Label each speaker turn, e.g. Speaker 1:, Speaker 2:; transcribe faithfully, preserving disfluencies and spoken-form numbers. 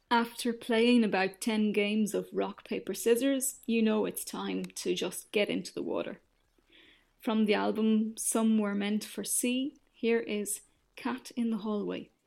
Speaker 1: After playing about ten games of rock, paper, scissors, you know it's time to just get into the water. From the album Some Were Meant for Sea, here is Cat in the Hallway.